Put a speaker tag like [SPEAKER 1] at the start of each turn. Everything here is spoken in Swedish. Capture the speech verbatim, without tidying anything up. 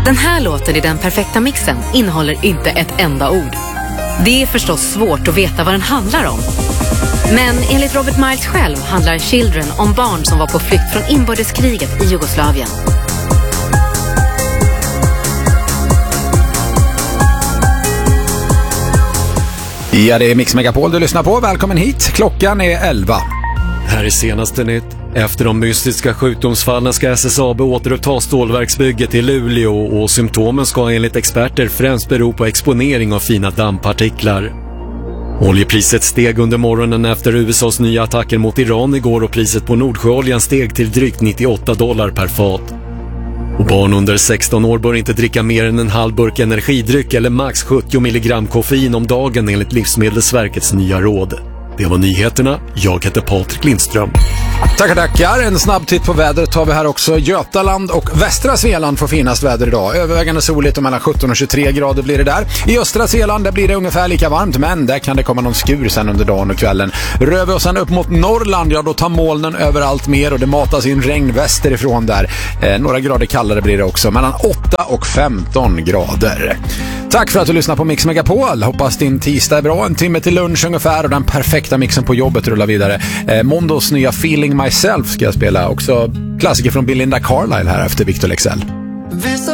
[SPEAKER 1] Den här låten i Den perfekta mixen innehåller inte ett enda ord. Det är förstås svårt att veta vad den handlar om. Men enligt Robert Miles själv handlar Children om barn som var på flykt från inbördeskriget i Jugoslavien.
[SPEAKER 2] Ja, det är Mix Megapol du lyssnar på. Välkommen hit. Klockan är elva.
[SPEAKER 3] Här är senaste nytt. Efter de mystiska sjukdomsfallen ska S S A B återuppta stålverksbygget i Luleå och symptomen ska enligt experter främst bero på exponering av fina dammpartiklar. Oljepriset steg under morgonen efter U S A:s nya attacker mot Iran igår och priset på Nordsjöoljan steg till drygt nittioåtta dollar per fat. Och barn under sexton år bör inte dricka mer än en halv burk energidryck eller max sjuttio milligram koffein om dagen enligt Livsmedelsverkets nya råd. Det var nyheterna. Jag heter Patrik Lindström.
[SPEAKER 2] Tackar, tackar. En snabb titt på vädret tar vi här också. Götaland och västra Svealand får finast väder idag. Övervägande soligt och mellan sjutton och tjugotre grader blir det där. I östra Svealand där blir det ungefär lika varmt, men där kan det komma någon skur sen under dagen och kvällen. Rör vi oss sen upp mot Norrland, ja då tar molnen överallt mer och det matas in regn västerifrån där. Eh, några grader kallare blir det också, mellan åtta och femton grader. Tack för att du lyssnar på Mix Megapol. Hoppas din tisdag är bra. En timme till lunch ungefär och den perfekta mixen på jobbet rullar vidare. Eh, Mondos nya Feeling Myself ska jag spela. Också klassiker från Belinda Carlisle här efter Victor Lexell.